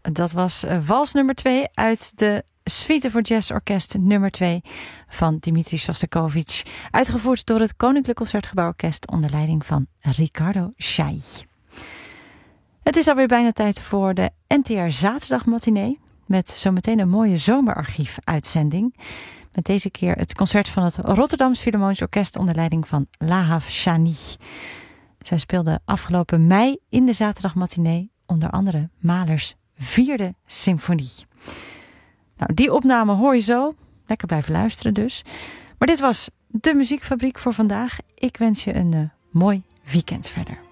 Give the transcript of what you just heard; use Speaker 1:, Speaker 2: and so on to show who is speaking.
Speaker 1: dat was wals nummer 2 uit de Suite voor Jazz Orkest nummer 2 van Dimitri Shostakovich. Uitgevoerd door het Koninklijk Concertgebouworkest onder leiding van Riccardo Chailly. Het is alweer bijna tijd voor de NTR Zaterdagmatinee. Met zometeen een mooie zomerarchief-uitzending. Met deze keer het concert van het Rotterdams Philharmonisch Orkest onder leiding van Lahav Shani. Zij speelde afgelopen mei in de Zaterdagmatinee onder andere Mahlers 4e symfonie. Nou, die opname hoor je zo. Lekker blijven luisteren dus. Maar dit was de Muziekfabriek voor vandaag. Ik wens je een mooi weekend verder.